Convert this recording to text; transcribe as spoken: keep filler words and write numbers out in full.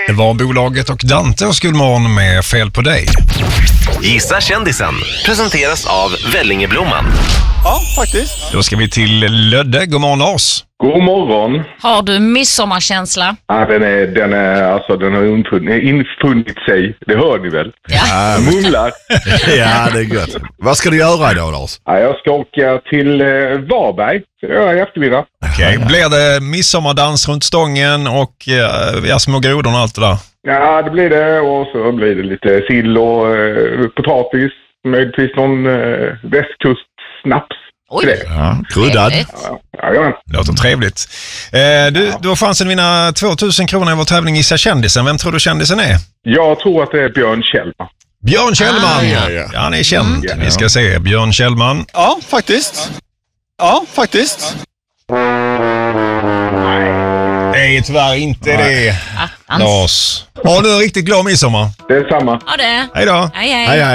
Det var bolaget och Dante och Skolmorgon med Fel på dig. Gissa kändisen presenteras av Vällingeblomman. Ja, faktiskt. Då ska vi till Lödde. God morgon, Lars. God morgon. Har du midsommarkänsla? Ja, den är, den är, alltså den har infunnit, infunnit sig. Det hör ni väl? Ja. Mumlar. Ja, det är gött. Vad ska du göra idag, Lars? Ja, jag ska åka till eh, Varberg. Så jag är i eftermiddag. Okej, okay. Blir det midsommardans runt stången och eh, ja, små grodorna och allt det där? Ja, det blir det. Och så blir det lite sill och eh, potatis. Möjligtvis någon eh, västkustsnaps. Oj, ja, kryddad. Ja, ja. Det låter trevligt. Eh, du, du har chansen att vinna tvåtusen kronor i vår tävling Gissa kändisen. Vem tror du kändisen är? Jag tror att det är Björn Kjellman. Björn Kjellman! Ah, ja, ja. Ja, han är känd. Mm. Vi ska se. Björn Kjellman. Ja, faktiskt. Ja, faktiskt. Det är tyvärr inte det, attans. Lars. Ha nu en riktigt glad midsommar. Det är samma. Ja, det. Hej då. Hej, hej. Hej, hej.